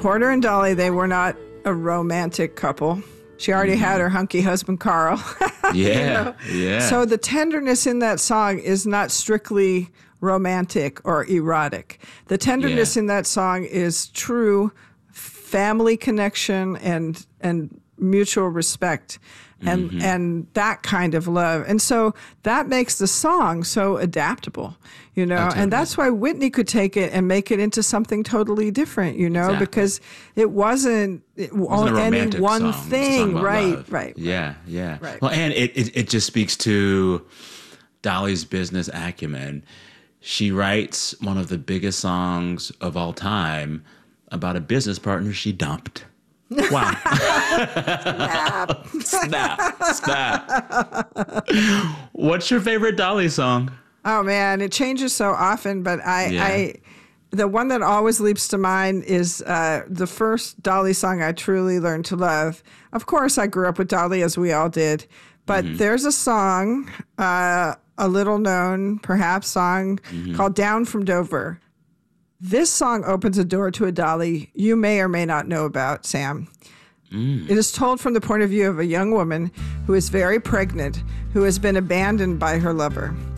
Porter and Dolly, they were not a romantic couple. She already had her hunky husband, Carl. Yeah, yeah. So the tenderness in that song is not strictly romantic or erotic. The tenderness in that song is true family connection and mutual respect and that kind of love. And so that makes the song so adaptable, and that's why Whitney could take it and make it into something totally different, because it wasn't any one thing. Right. Yeah, yeah. Right. Well, and it just speaks to Dolly's business acumen. She writes one of the biggest songs of all time about a business partner she dumped. Wow. Snap. What's your favorite Dolly song? Oh, man, it changes so often, but the one that always leaps to mind is the first Dolly song I truly learned to love. Of course, I grew up with Dolly, as we all did, but there's a song, a little-known, perhaps, song called Down from Dover. This song opens a door to a Dolly you may or may not know about, Sam. It is told from the point of view of a young woman who is very pregnant, who has been abandoned by her lover.